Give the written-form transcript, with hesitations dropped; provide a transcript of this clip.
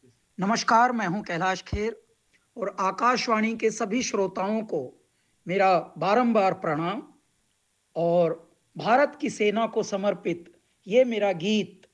नमस्कार, मैं हूं कैलाश खेर और आकाशवाणी के सभी श्रोताओं को मेरा बारंबार प्रणाम। और भारत की सेना को समर्पित ये मेरा गीत